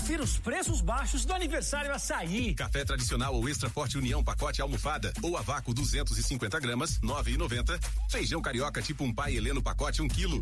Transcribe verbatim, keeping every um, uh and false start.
confira os preços baixos do aniversário Açaí. Café tradicional ou extra forte União pacote almofada ou a vácuo duzentos e cinquenta gramas, nove e noventa. Feijão carioca tipo um pai Heleno pacote um quilo,